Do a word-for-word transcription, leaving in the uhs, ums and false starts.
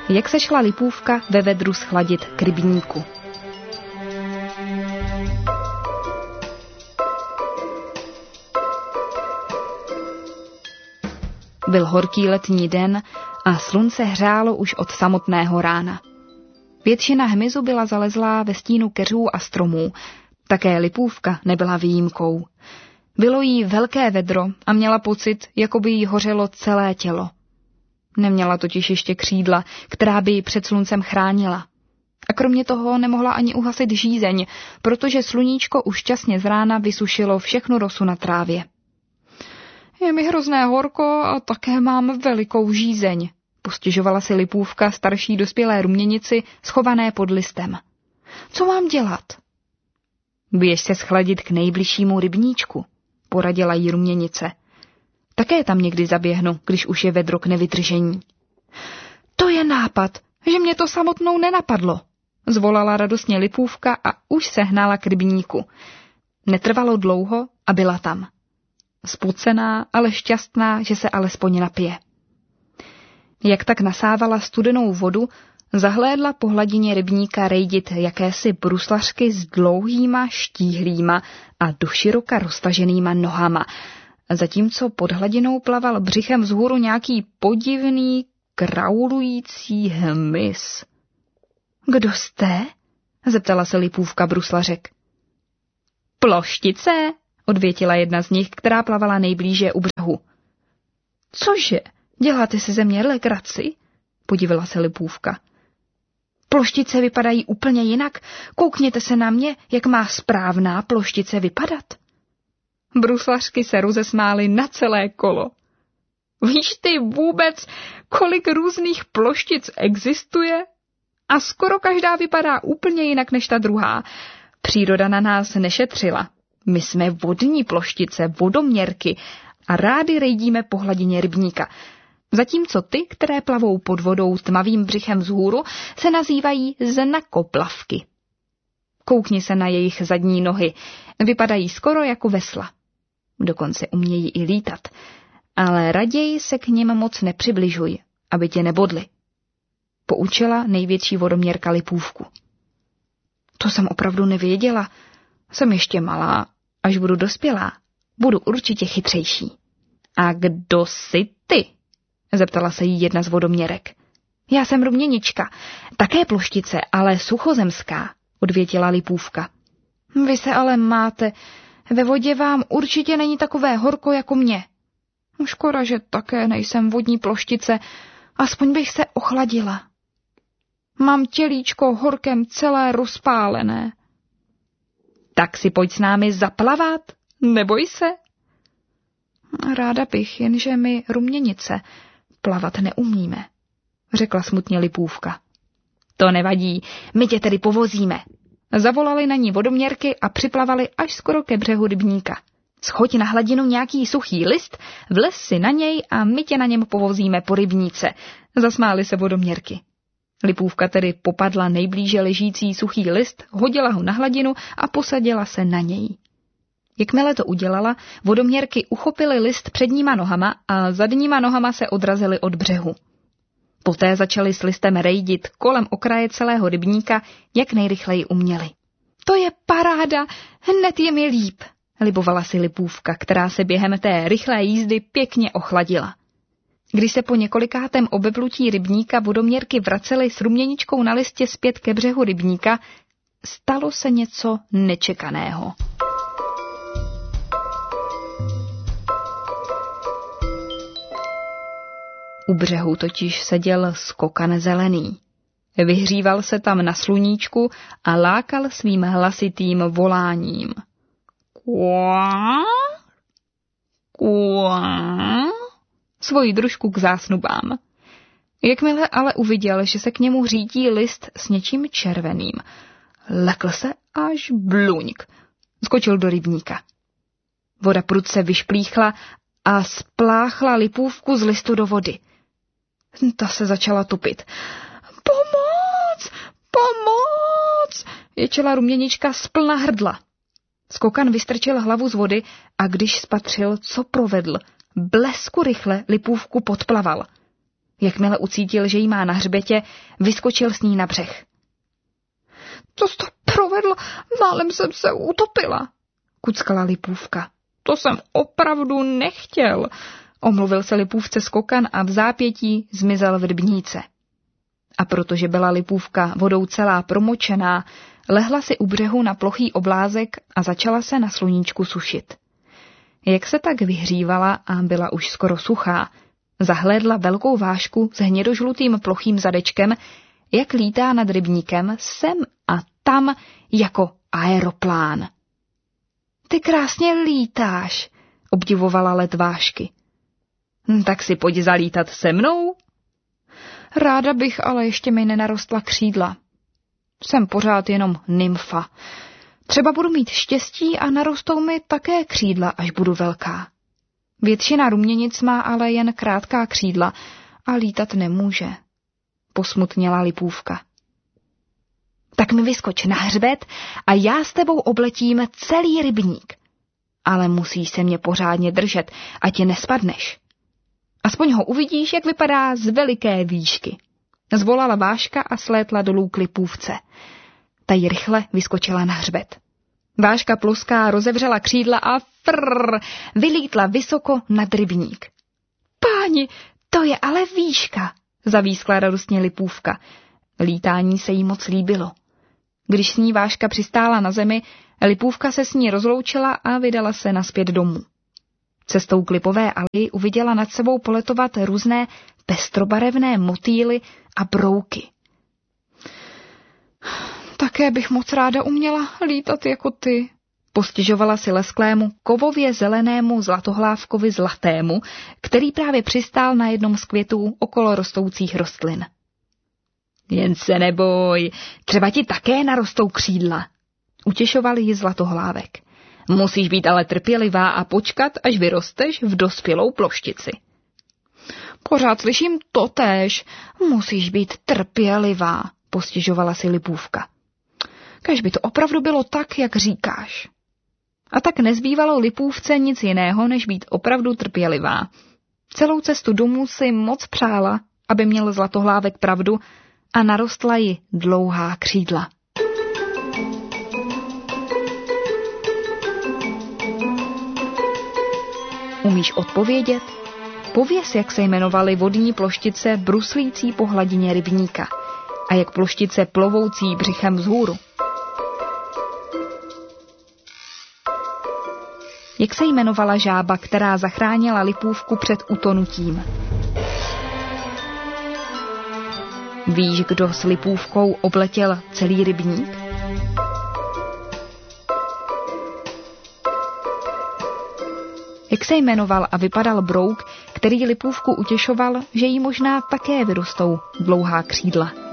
jak se šla Lipůvka ve vedru schladit k rybníku. Byl horký letní den a slunce hřálo už od samotného rána. Většina hmyzu byla zalezlá ve stínu keřů a stromů, také Lipůvka nebyla výjimkou. Bylo jí velké vedro a měla pocit, jako by jí hořelo celé tělo. Neměla totiž ještě křídla, která by ji před sluncem chránila. A kromě toho nemohla ani uhasit žízeň, protože sluníčko už časně z rána vysušilo všechnu rosu na trávě. Je mi hrozné horko a také mám velikou žízeň, postěžovala si Lipůvka starší dospělé ruměnici, schované pod listem. Co mám dělat? Běž se schladit k nejbližšímu rybníčku, poradila jí ruměnice. Také tam někdy zaběhnu, když už je vedro k nevydržení. To je nápad, že mě to samotnou nenapadlo, zvolala radostně Lipůvka a už se hnala k rybníku. Netrvalo dlouho a byla tam. Spucená, ale šťastná, že se alespoň napije. Jak tak nasávala studenou vodu, zahlédla po hladině rybníka rejdit jakési bruslařky s dlouhýma, štíhlýma a doširoka roztaženýma nohama, zatímco pod hladinou plaval břichem vzhůru nějaký podivný, kraulující hmyz. Kdo jste? Zeptala se Lipůvka bruslařek. Ploštice, odvětila jedna z nich, která plavala nejblíže u břehu. Cože, děláte si ze mě legraci? Podívala se Lipůvka. Ploštice vypadají úplně jinak. Koukněte se na mě, jak má správná ploštice vypadat. Bruslařky se rozesmály na celé kolo. Víš ty vůbec, kolik různých ploštic existuje? A skoro každá vypadá úplně jinak než ta druhá. Příroda na nás nešetřila. My jsme vodní ploštice, vodoměrky a rády rejdíme po hladině rybníka. Zatímco ty, které plavou pod vodou tmavým břichem vzhůru, se nazývají znakoplavky. Koukni se na jejich zadní nohy. Vypadají skoro jako vesla. Dokonce umějí i lítat. Ale raději se k nim moc nepřibližuj, aby tě nebodli. Poučila největší vodoměrka Lipůvku. To jsem opravdu nevěděla. Jsem ještě malá. Až budu dospělá, budu určitě chytřejší. A kdo jsi ty? Zeptala se jí jedna z vodoměrek. Já jsem ruměnička, také ploštice, ale suchozemská, odvětila Lipůvka. Vy se ale máte, ve vodě vám určitě není takové horko jako mě. Škoda, že také nejsem vodní ploštice, aspoň bych se ochladila. Mám tělíčko horkem celé rozpálené. Tak si pojď s námi zaplavat, neboj se. Ráda bych, jenže my ruměnice plavat neumíme, řekla smutně Lipůvka. To nevadí, my tě tedy povozíme. Zavolali na ní vodoměrky a připlavali až skoro ke břehu rybníka. Schoď na hladinu nějaký suchý list, vlez si na něj a my tě na něm povozíme po rybníce, zasmály se vodoměrky. Lipůvka tedy popadla nejblíže ležící suchý list, hodila ho na hladinu a posadila se na něj. Jakmile to udělala, vodoměrky uchopily list předníma nohama a zadníma nohama se odrazily od břehu. Poté začaly s listem rejdit kolem okraje celého rybníka, jak nejrychleji uměli. To je paráda, hned je mi líp, libovala si Lipůvka, která se během té rychlé jízdy pěkně ochladila. Když se po několikátém obeplutí rybníka vodoměrky vracely s ruměničkou na listě zpět ke břehu rybníka, stalo se něco nečekaného. U břehu totiž seděl skokan zelený. Vyhříval se tam na sluníčku a lákal svým hlasitým voláním. Kua? Kua? Svoji družku k zásnubám. Jakmile ale uviděl, že se k němu řítí list s něčím červeným, lekl se až bluňk. Skočil do rybníka. Voda prudce vyšplíchla a spláchla Lipůvku z listu do vody. Ta se začala topit. Pomoc! Pomoc! Ječela ruměnička splna hrdla. Skokan vystrčil hlavu z vody a když spatřil, co provedl, blesku rychle Lipůvku podplaval. Jakmile ucítil, že jí má na hřbetě, vyskočil s ní na břeh. To jsi to provedl, málem jsem se utopila, kuckala Lipůvka. To jsem opravdu nechtěl, omluvil se Lipůvce skokan a v zápětí zmizel v rybníce. A protože byla Lipůvka vodou celá promočená, lehla si u břehu na plochý oblázek a začala se na sluníčku sušit. Jak se tak vyhřívala a byla už skoro suchá, zahlédla velkou vášku s hnědožlutým plochým zadečkem, jak lítá nad rybníkem sem a tam jako aeroplán. Ty krásně lítáš, obdivovala let vášky. Tak si pojď zalítat se mnou. Ráda bych, ale ještě mi nenarostla křídla. Jsem pořád jenom nymfa. Třeba budu mít štěstí a narostou mi také křídla, až budu velká. Většina ruměnic má ale jen krátká křídla a lítat nemůže, posmutněla Lipůvka. Tak mi vyskoč na hřbet a já s tebou obletím celý rybník. Ale musíš se mě pořádně držet, ať ti nespadneš. Aspoň ho uvidíš, jak vypadá z veliké výšky. Zvolala Váška a slétla dolů k Lipůvce. Ta jí rychle vyskočila na hřbet. Váška pluská rozevřela křídla a frrr, vylítla vysoko nad rybník. Páni, to je ale výška, zavískla radostně Lipůvka. Lítání se jí moc líbilo. Když s ní Váška přistála na zemi, Lipůvka se s ní rozloučila a vydala se nazpět domů. Cestou k Lipové aleji uviděla nad sebou poletovat různé pestrobarevné motýly a brouky. Také bych moc ráda uměla lítat jako ty, postěžovala si lesklému kovově zelenému zlatohlávkovi zlatému, který právě přistál na jednom z květů okolo rostoucích rostlin. Jen se neboj, třeba ti také narostou křídla, utěšoval ji Zlatohlávek. Musíš být ale trpělivá a počkat, až vyrosteš v dospělou ploštici. Pořád slyším totéž, musíš být trpělivá, postěžovala si Lipůvka. Kaž by to opravdu bylo tak, jak říkáš. A tak nezbývalo Lipůvce nic jiného, než být opravdu trpělivá. Celou cestu domů si moc přála, aby měl Zlatohlávek pravdu a narostla ji dlouhá křídla. Umíš odpovědět? Pověz, jak se jmenovaly vodní ploštice bruslící po hladině rybníka a jak ploštice plovoucí břichem vzhůru. Jak se jmenovala žába, která zachránila Lipůvku před utonutím? Víš, kdo s Lipůvkou obletěl celý rybník? Jak se jmenoval a vypadal brouk, který Lipůvku utěšoval, že jí možná také vyrostou dlouhá křídla?